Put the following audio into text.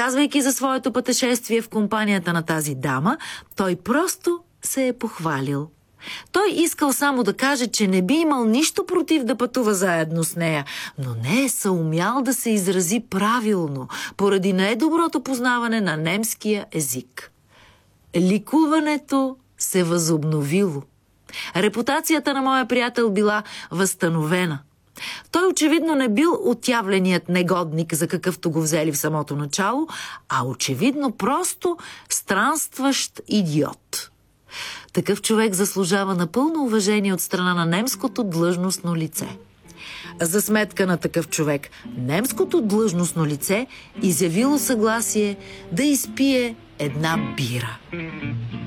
Разказвайки за своето пътешествие в компанията на тази дама, той просто се е похвалил. Той искал само да каже, че не би имал нищо против да пътува заедно с нея, но не е съумял да се изрази правилно, поради недоброто познаване на немския език. Ликуването се възобновило. Репутацията на моя приятел била възстановена. Той очевидно не бил отявленият негодник, за какъвто го взели в самото начало, а очевидно просто странстващ идиот. Такъв човек заслужава напълно уважение от страна на немското длъжностно лице. За сметка на такъв човек, немското длъжностно лице изявило съгласие да изпие една бира.